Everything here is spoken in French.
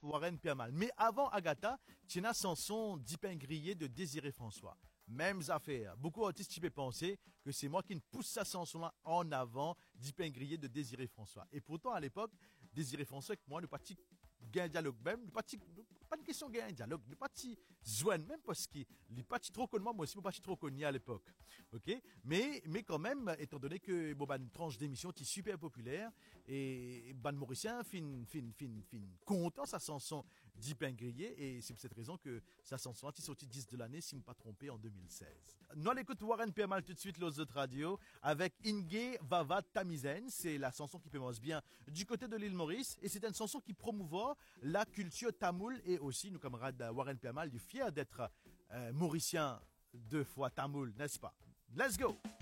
Warren Piamal. Mais avant Agatha, tu as une chanson Dipin Grillé de Désiré François. Mêmes affaires. Beaucoup d'artistes qui peuvent penser que c'est moi qui ne pousse sa chanson-là en avant, Dipin Grillé de Désiré François. Et pourtant, à l'époque, Désiré François, avec moi, nous partis gain dialogue même, pas de question gain dialogue, nous partis joindre même parce qu'il est pas trop connu moi aussi, pas trop connu à l'époque. OK? Mais quand même, étant donné que bon, une tranche d'émission qui est super populaire et ban Mauricien fin content sa chanson Dipin Grillé et c'est pour cette raison que sa chanson est sortie 10 de l'année, si je ne me pas trompé, en 2016. Nous on écoute Warren Piamal tout de suite, l'os de radio, avec Inge Vava Tamizen. C'est la chanson qui commence bien du côté de l'île Maurice et c'est une chanson qui promouvoit la culture tamoule et aussi nos camarades Warren Piamal, du fier d'être mauricien 2 fois tamoul, n'est-ce pas? Let's go!